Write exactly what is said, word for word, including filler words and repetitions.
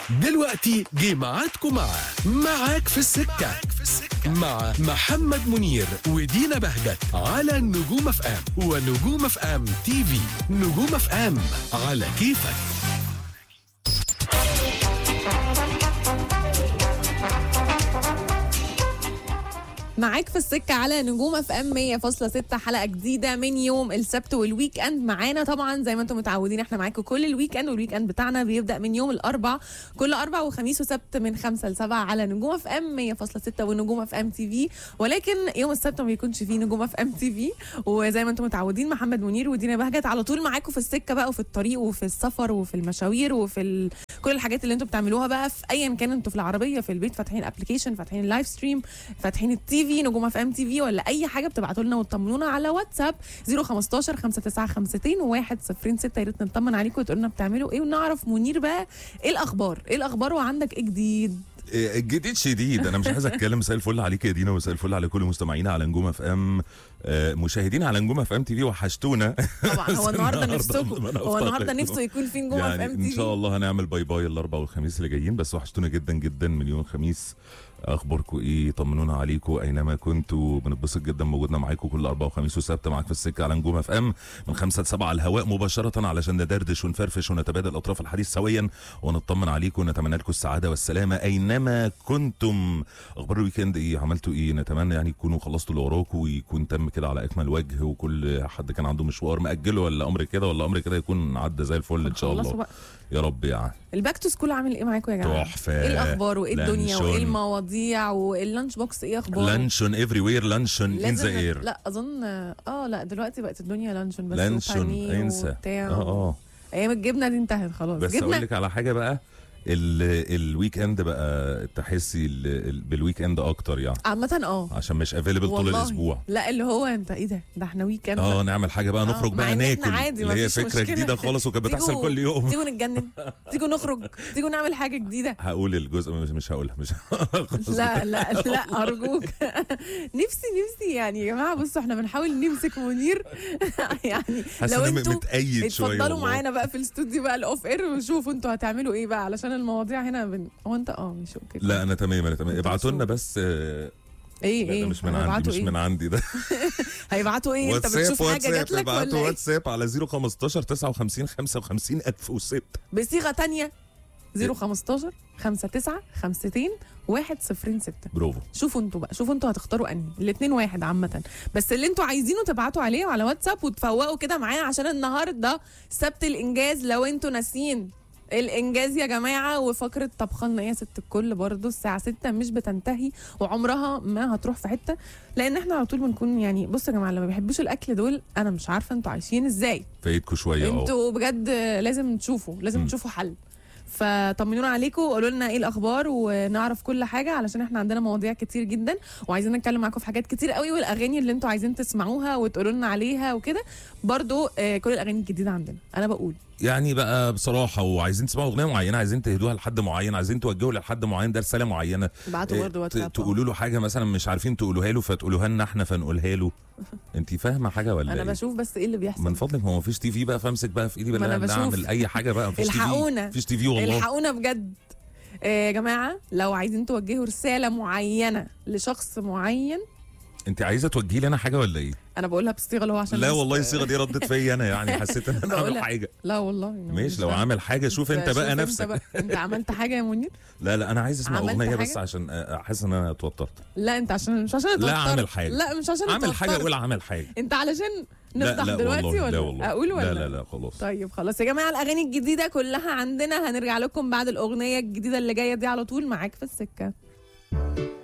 دلوقتي جه ميعادكم مع معاك في السكة مع محمد منير ودينا بهجت على نجوم اف ام ونجوم اف ام تي في. نجوم اف ام على كيفك. معاك في السكة على نجوم اف ام مية فاصلة ستة، حلقة جديدة من يوم السبت والويك اند. معانا طبعا زي ما انتم متعودين احنا معاكم كل الويك اند، والويك اند بتاعنا بيبدأ من يوم الاربع، كل اربع وخميس وسبت من خمسة لسبعة على نجوم اف ام مية فاصلة ستة ونجوم اف ام تي في. ولكن يوم السبت ما بيكونش فيه نجوم اف ام تي في، وزي ما انتم متعودين محمد منير ودينا بهجت على طول معاكم في السكة بقى، وفي الطريق وفي السفر وفي المشاوير وفي ال... كل الحاجات اللي انتم بتعملوها بقى في ايا كان، انتوا في العربية، في البيت، فاتحين ابلكيشن، فاتحين اللايف ستريم، فاتحين التي في نجوم اف ام تي في، ولا اي حاجه بتبعتوا لنا وتطمنونا على واتساب صفر خمستاشر خمسة تسعة خمسة واحد صفر ستة. يا ريت نطمن عليكم وتقولوا لنا بتعملوا ايه، ونعرف منير بقى ايه الاخبار، ايه الاخبار وعندك ايه جديد؟ الجديد شديد. انا مش عايز اتكلم. مساء الفل عليك يا دينا، ومساء الفل على كل مستمعينا على نجوم اف ام، مشاهدين على نجوم اف ام تي في. وحشتونا طبعا. هو النهارده نفسكم هو النهارده نفسه يكون في نجوم اف ام تي في. ان شاء الله هنعمل باي باي الاربعاء والخميس اللي جايين، بس وحشتونا جدا جدا من يوم الخميس. اخباركم ايه؟ طمنونا عليكم اينما كنتوا. بنتبسط جدا بوجودنا معاكم كل اربعاء وخميس وسبت. معاك في السكه على نجوم اف ام من خمسة لسبعة على الهواء مباشره، علشان ندردش ونفرفش ونتبادل اطراف الحديث سويا ونطمن عليكم ونتمنى لكم السعاده والسلامه اينما كنتم. اخبار الويكند ايه؟ عملتوا ايه؟ نتمنى يعني تكونوا خلصتوا اللي وراكم ويكون تم كده على اكمل وجه، وكل حد كان عنده مشوار مأجله ولا امر كده ولا امر كده يكون عدى زي الفل ان شاء الله يا رب. يعني الباك تو سكول عامل ايه معاكم يا جماعه؟ تحفه. ايه الاخبار وايه الدنيا وايه المواضيع واللانش بوكس ايه اخباره؟ لانشون افري وير، لانشون ان ذا اير. لا اظن اه لا دلوقتي بقت الدنيا لانشون بس، لانشون انسى. اه اه ايام الجبنه دي انتهت خلاص. بس اقول لك على حاجه بقى، الويك اند بقى تحسي بالويك اند اكتر يعني عامه، اه عشان مش افيلبل طول الاسبوع. لا اللي هو انت ايه ده ده احنا ويك اند اه نعمل حاجه بقى، نخرج بقى ناكل، اللي هي فكره مشكلة. جديده خالص وكانت بتحصل كل يوم. تيجوا نتجنن، تيجوا نخرج، تيجوا نعمل حاجه جديده. هقول الجزء مش مش هقولها مش لا لا لا ارجوك. نفسي نفسي يعني يا جماعه بصوا احنا بنحاول نمسك منير. يعني لو انتوا اتفضلوا معانا بقى في الاستوديو بقى الاوف اير وشوفوا انتوا هتعملوا ايه بقى، علشان المواضيع هنا بن... هو انت اه مش اوكي. لا انا تمام انا تمام. ابعتوا لنا بس آه ايه ايه مش من عندي مش إيه؟ من عندي ده. هيبعتوا ايه؟ انت بتشوف حاجه جات لك ولا ايه؟ واتساب على صفر خمستاشر تسعة وخمسين خمسة وخمسين ألف وستة بصيغه ثانيه صفر خمستاشر خمسة تسعة خمسة واحد صفر ستة. برافو. شوفوا انتوا بقى، شوفوا انتوا هتختاروا انهي، الاثنين واحد عامه، بس اللي انتوا عايزينه تبعتوا عليه على واتساب وتفوقوا كده معانا، عشان النهارده سبت الانجاز. لو انتوا ناسيين الانجاز يا جماعه، وفقره طبخنا يا ست الكل برضو الساعه ستة مش بتنتهي وعمرها ما هتروح في حته، لان احنا على طول بنكون يعني بصوا يا جماعه اللي ما بيحبوش الاكل دول انا مش عارفه انتوا عايشين ازاي. فايتكم شويه. اه انتوا بجد لازم تشوفوا لازم م. تشوفوا حل. فطمنونا عليكم وقولوا لنا ايه الاخبار ونعرف كل حاجه، علشان احنا عندنا مواضيع كتير جدا وعايزين نتكلم معاكم في حاجات كتير قوي، والاغاني اللي انتوا عايزين تسمعوها وتقولوا لنا عليها وكده برضو. آه كل الاغاني الجديده عندنا انا بقول يعني بقى بصراحه، وعايزين تسمعوا اغنيه معينه، عايزين تهدوها لحد معين، عايزين توجهوا لحد معين ده رساله معينه، ابعتوا برضو واتساب تقولوا له حاجه مثلا مش عارفين تقولوها له فتقولوها لنا احنا فنقولها له. انت فاهمه حاجه ولا انا ايه؟ بشوف بس ايه اللي بيحصل. من فضلك هو مفيش تي في بقى، فامسك بقى في ايدي بقى نعمل اي حاجه بقى. مفيش الحقونا تي في مفيش تي في والله. الحقونا بجد يا جماعه. لو عايزين توجهوا رساله معينه لشخص معين. انت عايزه توجهي لي انا حاجه ولا ايه؟ انا بقولها بالصيغه اللي هو عشان لا والله الصيغه دي ردت فيا انا، يعني حسيت ان انا عامل حاجه. لا والله ماشي لو عامل حاجه شوف انت بقى نفسك. انت, بقى. انت عملت حاجه يا منير؟ لا لا انا عايز اسمع اغنيه بس عشان احس ان انا اتوترت. لا انت عشان مش عشان اتوترت. لا عامل حاجه. لا مش عشان عامل حاجه ولا عامل حاجه. انت علشان نفتح لا لا دلوقتي والله. ولا لا والله. اقول ولا لا لا لا خلاص. طيب خلاص يا جماعه الاغاني الجديده كلها عندنا، هنرجع لكم بعد الاغنيه الجديده اللي جايه دي على طول. معاك في السكه.